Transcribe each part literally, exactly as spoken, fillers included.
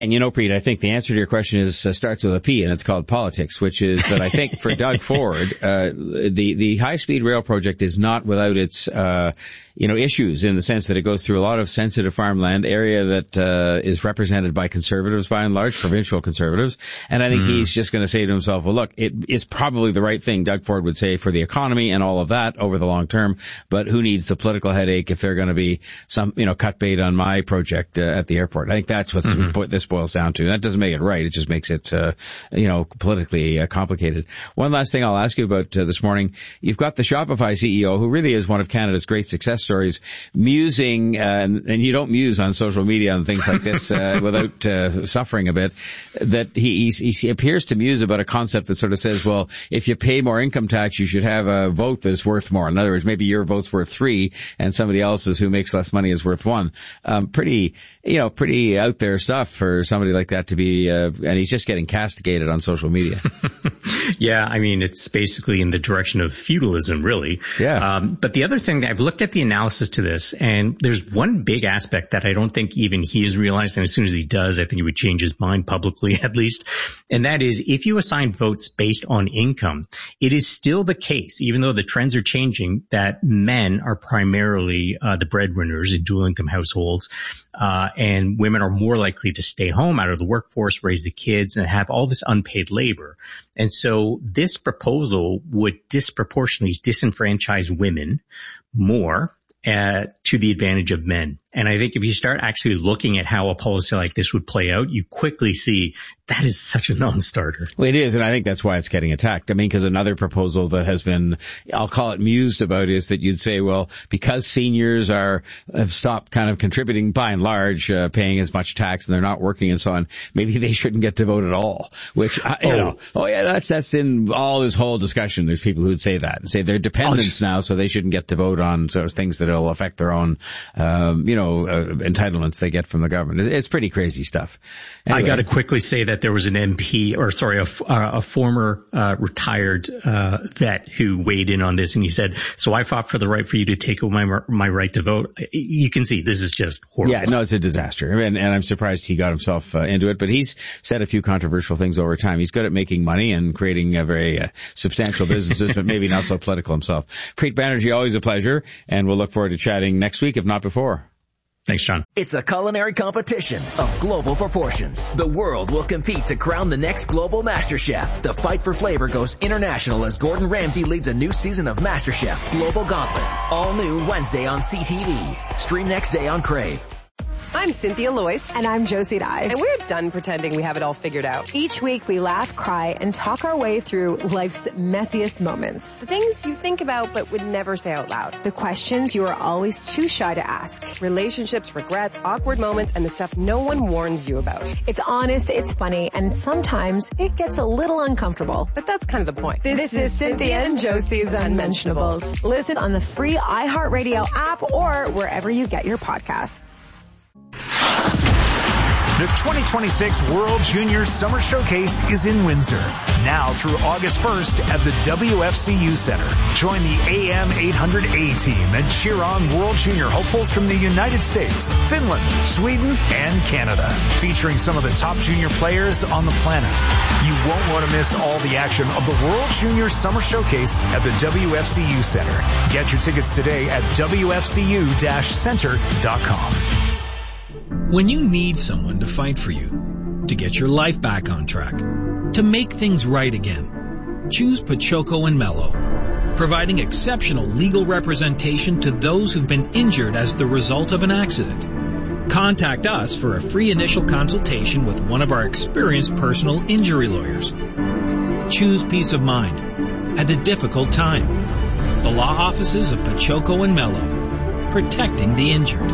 And you know, Preet, I think the answer to your question is uh, starts with a P, and it's called politics, which is that I think for Doug Ford, uh, the the high-speed rail project is not without its uh, you know issues, in the sense that it goes through a lot of sensitive farmland area that uh, is represented by conservatives, by and large, provincial conservatives. And I think mm. he's just going to say to himself, well, look, it is probably the right thing, Doug Ford would say, for the economy and all of that over the long term, but who needs the political headache if they're going to be some you know cut bait on my project uh, at the airport? I think that's what's mm-hmm. what this boils down to. That doesn't make it right. It just makes it, uh, you know, politically uh, complicated. One last thing I'll ask you about uh, this morning. You've got the Shopify C E O, who really is one of Canada's great success stories, musing, uh, and, and you don't muse on social media and things like this uh, without uh, suffering a bit, that he, he, he appears to muse about a concept that sort of says, well, if you pay more income tax, you should have a vote that's worth more. In other words, maybe your vote's worth three and somebody else's who makes less money is worth one. Um, pretty, you know, pretty out there stuff for somebody like that to be, uh, and he's just getting castigated on social media. Yeah, I mean, it's basically in the direction of feudalism, really. Yeah. Um, but the other thing, I've looked at the analysis to this, and there's one big aspect that I don't think even he has realized, and as soon as he does, I think he would change his mind publicly at least, and that is, if you assign votes based on income, it is still the case, even though the trends are changing, that men are primarily uh, the breadwinners in dual income households, uh, and women are more likely to stay home out of the workforce, raise the kids, and have all this unpaid labor. And so this proposal would disproportionately disenfranchise women more uh, to the advantage of men. And I think if you start actually looking at how a policy like this would play out, you quickly see that is such a non-starter. Well, it is, and I think that's why it's getting attacked. I mean, because another proposal that has been, I'll call it mused about, is that you'd say, well, because seniors are have stopped kind of contributing by and large, uh, paying as much tax, and they're not working and so on, maybe they shouldn't get to vote at all. Which, uh, you oh. know, oh yeah, that's that's in all this whole discussion. There's people who'd say that and say they're dependents oh, now, so they shouldn't get to vote on sort of things that'll affect their own, um, you know. Know, uh, entitlements they get from the government. It's pretty crazy stuff. Anyway. I got to quickly say that there was an M P, or sorry, a, uh, a former uh, retired uh, vet who weighed in on this, and he said, "So I fought for the right for you to take away my my right to vote." You can see this is just horrible. Yeah, no, it's a disaster, and, and I'm surprised he got himself uh, into it. But he's said a few controversial things over time. He's good at making money and creating uh, very uh, substantial businesses, but maybe not so political himself. Preet Banerjee, always a pleasure, and we'll look forward to chatting next week, if not before. Thanks, John. It's a culinary competition of global proportions. The world will compete to crown the next global master chef. The fight for flavor goes international as Gordon Ramsay leads a new season of MasterChef Global Gauntlet. All new Wednesday on C T V. Stream next day on Crave. I'm Cynthia Loyce. And I'm Josie Dye. And we're done pretending we have it all figured out. Each week we laugh, cry, and talk our way through life's messiest moments. The things you think about but would never say out loud. The questions you are always too shy to ask. Relationships, regrets, awkward moments, and the stuff no one warns you about. It's honest, it's funny, and sometimes it gets a little uncomfortable. But that's kind of the point. This, this is Cynthia and Josie's Unmentionables. Listen on the free iHeartRadio app or wherever you get your podcasts. The twenty twenty-six World Junior Summer Showcase is in Windsor, now through August first at the W F C U Center. Join the A M eight hundred A team and cheer on World Junior hopefuls from the United States, Finland, Sweden, and Canada, featuring some of the top junior players on the planet. You won't want to miss all the action of the World Junior Summer Showcase at the W F C U Center. Get your tickets today at W F C U center dot com. When you need someone to fight for you, to get your life back on track, to make things right again, choose Pachoco and Mello, providing exceptional legal representation to those who've been injured as the result of an accident. Contact us for a free initial consultation with one of our experienced personal injury lawyers. Choose peace of mind at a difficult time. The law offices of Pachoco and Mello, protecting the injured.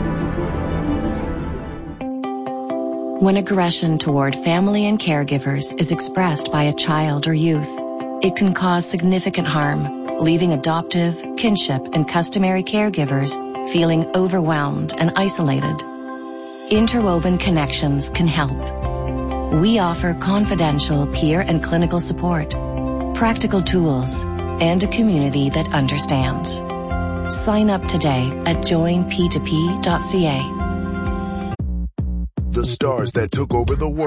When aggression toward family and caregivers is expressed by a child or youth, it can cause significant harm, leaving adoptive, kinship, and customary caregivers feeling overwhelmed and isolated. Interwoven Connections can help. We offer confidential peer and clinical support, practical tools, and a community that understands. Sign up today at join p two p dot c a. the stars that took over the world.